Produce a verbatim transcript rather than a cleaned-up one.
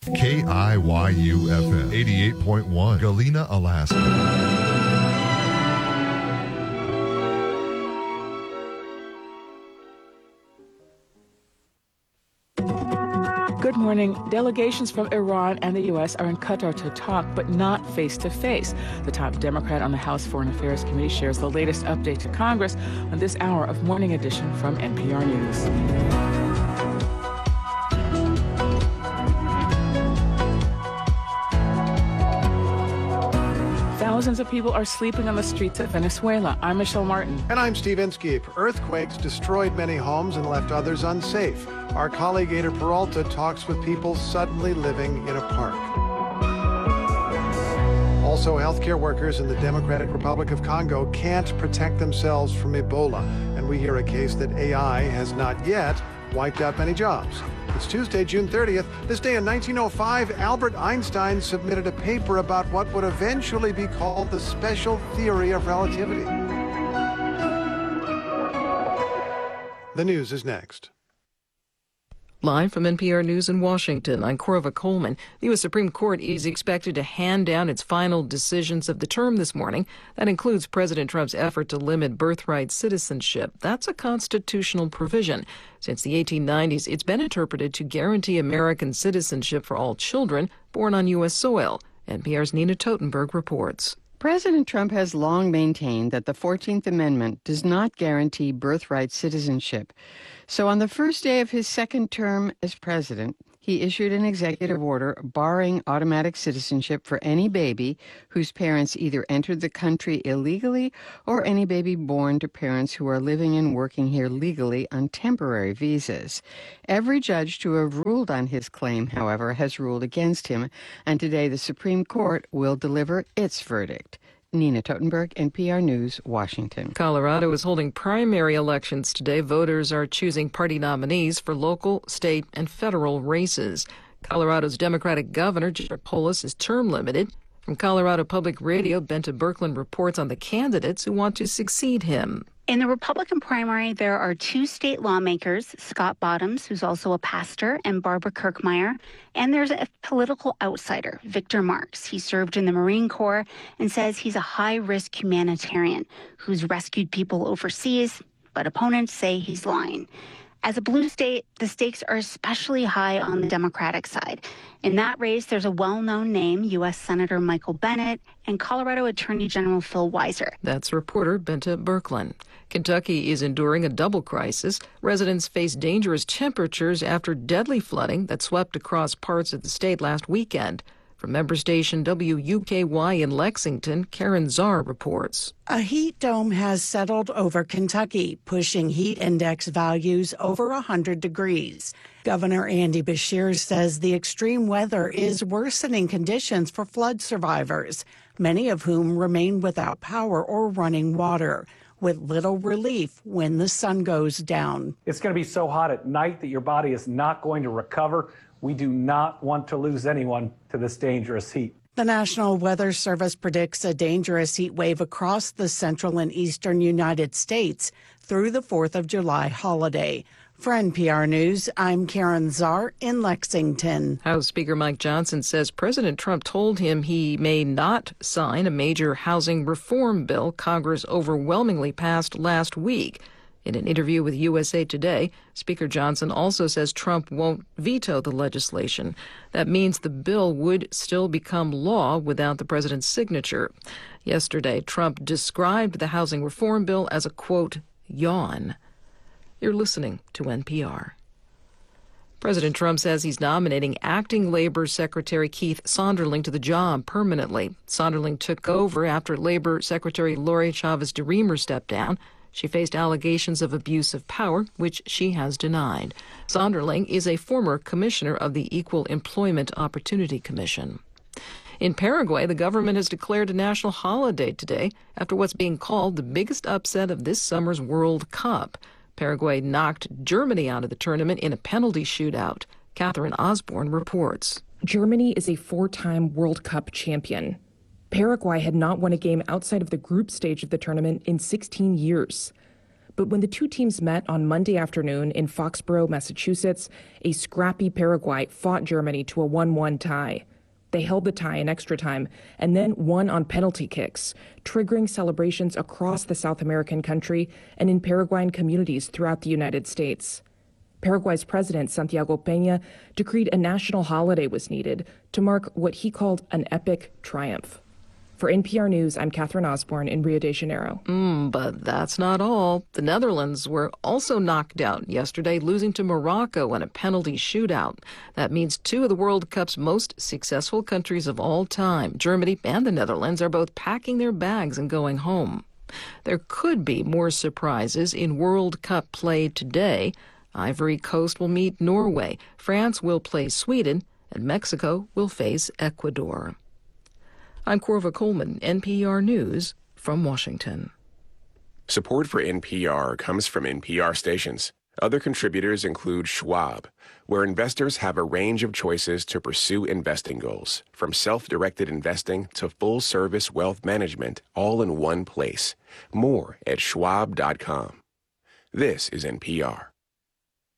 K I Y U F M, eighty-eight point one, Galena, Alaska. Good morning. Delegations from Iran and the U S are in Qatar to talk, but not face-to-face. The top Democrat on the House Foreign Affairs Committee shares the latest update to Congress on this hour of Morning Edition from N P R News. Thousands of people are sleeping on the streets of Venezuela. I'm Michelle Martin. And I'm Steve Inskeep. Earthquakes destroyed many homes and left others unsafe. Our colleague Ada Peralta talks with people suddenly living in a park. Also, healthcare workers in the Democratic Republic of Congo can't protect themselves from Ebola. And we hear a case that A I has not yet wiped out many jobs. It's Tuesday, June thirtieth. This day in nineteen oh five, Albert Einstein submitted a paper about what would eventually be called the special theory of relativity. The news is next. Live from N P R News in Washington, I'm Corva Coleman. The U S Supreme Court is expected to hand down its final decisions of the term this morning. That includes President Trump's effort to limit birthright citizenship. That's a constitutional provision. Since the eighteen nineties, it's been interpreted to guarantee American citizenship for all children born on U S soil. N P R's Nina Totenberg reports. President Trump has long maintained that the fourteenth Amendment does not guarantee birthright citizenship. So on the first day of his second term as president, he issued an executive order barring automatic citizenship for any baby whose parents either entered the country illegally or any baby born to parents who are living and working here legally on temporary visas. Every judge to have ruled on his claim, however, has ruled against him, and today the Supreme Court will deliver its verdict. Nina Totenberg, N P R News, Washington. Colorado is holding primary elections today. Voters are choosing party nominees for local, state, and federal races. Colorado's Democratic Governor, Jared Polis, is term limited. From Colorado Public Radio, Benta Birkeland reports on the candidates who want to succeed him. In the Republican primary, there are two state lawmakers, Scott Bottoms, who's also a pastor, and Barbara Kirkmeyer. And there's a political outsider, Victor Marx. He served in the Marine Corps and says he's a high-risk humanitarian who's rescued people overseas, but opponents say he's lying. As a blue state, the stakes are especially high on the Democratic side. In that race, there's a well-known name, U S Senator Michael Bennet and Colorado Attorney General Phil Weiser. That's reporter Benta Birkeland. Kentucky is enduring a double crisis. Residents face dangerous temperatures after deadly flooding that swept across parts of the state last weekend. From member station W U K Y in Lexington, Karen Czar reports. A heat dome has settled over Kentucky, pushing heat index values over one hundred degrees. Governor Andy Beshear says the extreme weather is worsening conditions for flood survivors, many of whom remain without power or running water, with little relief when the sun goes down. It's going to be so hot at night that your body is not going to recover. We do not want to lose anyone to this dangerous heat. The National Weather Service predicts a dangerous heat wave across the central and eastern United States through the fourth of July holiday. For N P R News, I'm Karen Czar in Lexington. House Speaker Mike Johnson says President Trump told him he may not sign a major housing reform bill Congress overwhelmingly passed last week. In an interview with U S A Today, Speaker Johnson also says Trump won't veto the legislation. That means the bill would still become law without the president's signature. Yesterday, Trump described the housing reform bill as a, quote, yawn. You're listening to N P R. President Trump says he's nominating acting Labor Secretary Keith Sonderling to the job permanently. Sonderling took over after Labor Secretary Lori Chavez DeRemer stepped down. She faced allegations of abuse of power, which she has denied. Sonderling is a former commissioner of the Equal Employment Opportunity Commission. In Paraguay, the government has declared a national holiday today after what's being called the biggest upset of this summer's World Cup. Paraguay knocked Germany out of the tournament in a penalty shootout. Catherine Osborne reports. Germany is a four-time World Cup champion. Paraguay had not won a game outside of the group stage of the tournament in sixteen years. But when the two teams met on Monday afternoon in Foxborough, Massachusetts, a scrappy Paraguay fought Germany to a one one tie. They held the tie in extra time and then won on penalty kicks, triggering celebrations across the South American country and in Paraguayan communities throughout the United States. Paraguay's president, Santiago Peña, decreed a national holiday was needed to mark what he called an epic triumph. For N P R News, I'm Catherine Osborne in Rio de Janeiro. Mm, but that's not all. The Netherlands were also knocked out yesterday, losing to Morocco in a penalty shootout. That means two of the World Cup's most successful countries of all time, Germany and the Netherlands, are both packing their bags and going home. There could be more surprises in World Cup play today. Ivory Coast will meet Norway, France will play Sweden, and Mexico will face Ecuador. I'm Corva Coleman, N P R News from Washington. Support for N P R comes from N P R stations. Other contributors include Schwab, where investors have a range of choices to pursue investing goals, from self-directed investing to full-service wealth management, all in one place. More at schwab dot com. This is N P R.